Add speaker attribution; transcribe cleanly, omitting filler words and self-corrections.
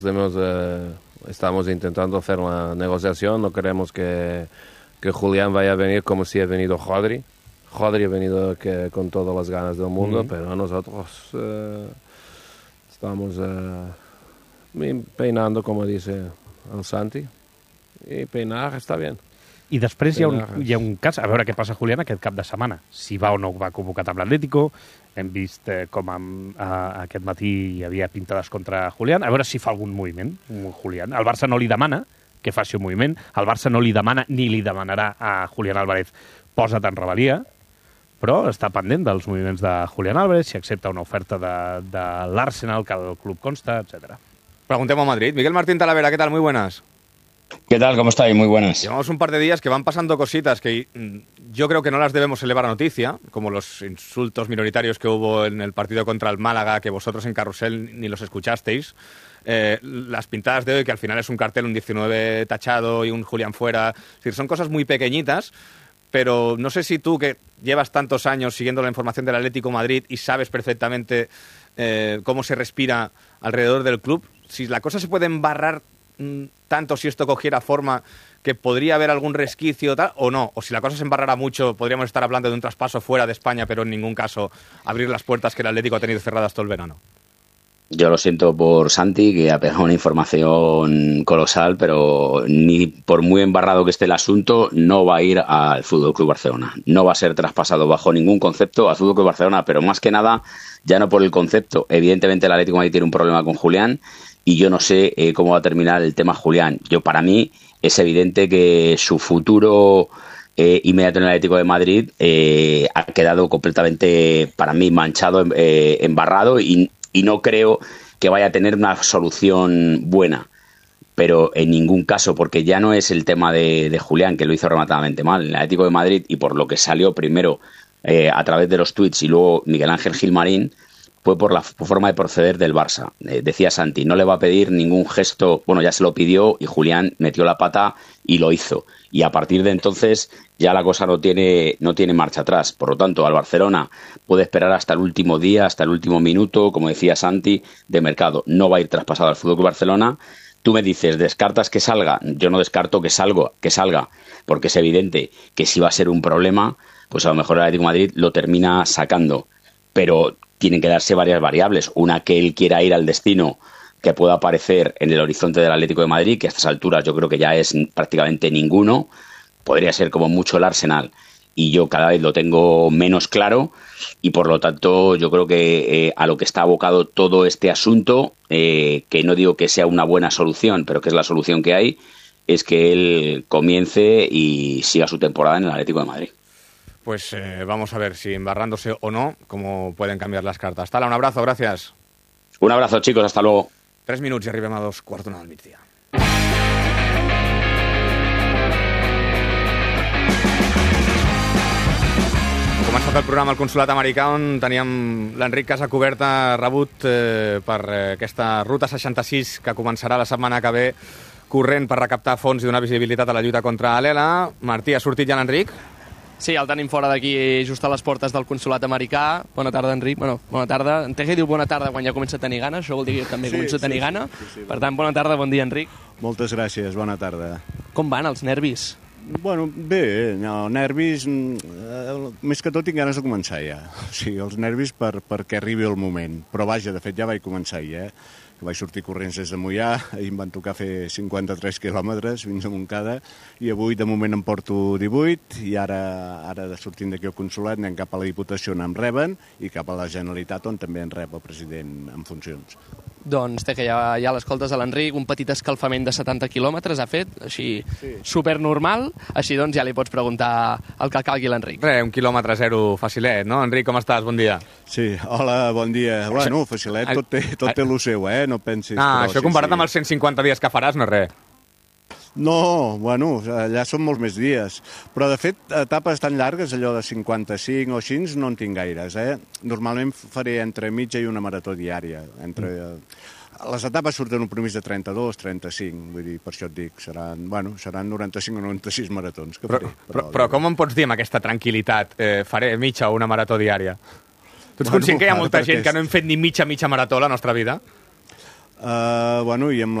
Speaker 1: Estamos intentando hacer una negociación, no queremos que Julián vaya a venir como si ha venido Rodri. Rodri ha venido con todas las ganas del mundo, pero nosotros estamos peinando, como dice el Santi, i peinar està bé.
Speaker 2: I després hi ha un cas, a veure què passa Julián aquest cap de setmana, si va o no va convocat amb l'Atlético. Hem vist com aquest matí hi havia pintades contra Julián, a veure si fa algun moviment Julián. El Barça no li demana que faci un moviment, el Barça no li demana ni li demanarà a Julián Álvarez posa't en rebel·lia, però està pendent dels moviments de Julián Álvarez, si accepta una oferta de l'Arsenal, que el club consta, etc.
Speaker 3: Preguntemos a Madrid. Miguel Martín Talavera, ¿qué tal? Muy buenas.
Speaker 4: ¿Qué tal? ¿Cómo estáis? Muy buenas.
Speaker 3: Llevamos un par de días que van pasando cositas que yo creo que no las debemos elevar a noticia, como los insultos minoritarios que hubo en el partido contra el Málaga, que vosotros en Carrusel ni los escuchasteis. Las pintadas de hoy, que al final es un cartel, un 19 tachado y un Julián fuera. Es decir, son cosas muy pequeñitas, pero no sé si tú, que llevas tantos años siguiendo la información del Atlético de Madrid y sabes perfectamente cómo se respira alrededor del club, si la cosa se puede embarrar tanto si esto cogiera forma que podría haber algún resquicio tal, o no, o si la cosa se embarrara mucho podríamos estar hablando de un traspaso fuera de España, pero en ningún caso abrir las puertas que el Atlético ha tenido cerradas todo el verano.
Speaker 4: Yo lo siento por Santi, que ha pegado una información colosal, pero ni por muy embarrado que esté el asunto, no va a ir al FC Barcelona. No va a ser traspasado bajo ningún concepto al FC Barcelona, pero más que nada, ya no por el concepto. Evidentemente el Atlético de Madrid tiene un problema con Julián, y yo no sé cómo va a terminar el tema Julián. Para mí es evidente que su futuro inmediato en el Atlético de Madrid ha quedado completamente, para mí, manchado, embarrado, y no creo que vaya a tener una solución buena. Pero en ningún caso, porque ya no es el tema de Julián, que lo hizo rematadamente mal en el Atlético de Madrid, y por lo que salió primero a través de los tuits y luego Miguel Ángel Gilmarín, fue por la forma de proceder del Barça. Decía Santi, no le va a pedir ningún gesto, bueno, ya se lo pidió y Julián metió la pata y lo hizo. Y a partir de entonces ya la cosa no tiene marcha atrás. Por lo tanto, al Barcelona puede esperar hasta el último día, hasta el último minuto, como decía Santi, de mercado. No va a ir traspasado al FC Barcelona. Tú me dices, ¿descartas que salga? Yo no descarto que salga, porque es evidente que si va a ser un problema, pues a lo mejor el Atlético de Madrid lo termina sacando. Pero tienen que darse varias variables. Una, que él quiera ir al destino que pueda aparecer en el horizonte del Atlético de Madrid, que a estas alturas yo creo que ya es prácticamente ninguno. Podría ser como mucho el Arsenal, y yo cada vez lo tengo menos claro, y por lo tanto yo creo que a lo que está abocado todo este asunto, que no digo que sea una buena solución, pero que es la solución que hay, es que él comience y siga su temporada en el Atlético de Madrid.
Speaker 3: Pues vamos a ver si embarrándose o no, cómo pueden cambiar las cartas. Tala, un abrazo, gracias.
Speaker 4: Un abrazo, chicos, hasta luego.
Speaker 3: 3 minuts i arribem a 2:15 del migdia. Començat el programa al Consolat Americà, on teníem l'Enric Casacuberta rebut per aquesta Ruta 66 que començarà la setmana que ve, corrent per recaptar fons i donar visibilitat a la lluita contra l'ELA. Martí, ha sortit ja l'Enric?
Speaker 5: Sí, el tenim fora d'aquí, just a les portes del Consolat Americà. Bona tarda, Enric. Bueno, bona tarda. Entenc que diu bona tarda quan ja comença a tenir gana. Això vol dir que també comença a tenir gana. Sí. Per tant, bona tarda, bon dia, Enric.
Speaker 6: Moltes gràcies, bona tarda.
Speaker 5: Com van els nervis?
Speaker 6: Bueno, bé, no, nervis... més que tot tinc ganes de començar ja. O sigui, els nervis perquè arribi el moment. Però vaja, de fet ja vaig començar ahir, que vaig sortir corrents des de Moià, ahir em van tocar fer 53 quilòmetres fins a Montcada, i avui de moment em porto 18, i ara sortint d'aquí al Consolat anem cap a la Diputació on em reben, i cap a la Generalitat on també en rep el president en funcions.
Speaker 5: Doncs té que ja l'escoltes a l'Enric, un petit escalfament de 70 quilòmetres ha fet, així supernormal, així doncs ja li pots preguntar el que calgui a l'Enric.
Speaker 3: Res, 1 quilòmetre 0 facilet, no? Enric, com estàs? Bon dia.
Speaker 6: Sí, hola, bon dia. Bueno, facilet, tot té lo seu, no pensis.
Speaker 3: Això comparat amb els 150 dies que faràs no és res.
Speaker 6: No, bueno, allà són molts més dies. Però, de fet, etapes tan llargues, allò de 55 o així, no en tinc gaires, Normalment faré entre mitja i una marató diària. Les etapes surten un promís de 32, 35, vull dir, per això et dic, seran 95 o 96 maratons que faré.
Speaker 3: Però com em pots dir amb aquesta tranquil·litat, faré mitja o una marató diària? Tu ets conscient que hi ha molta gent que no hem fet ni mitja marató a la nostra vida?
Speaker 6: Bueno, i amb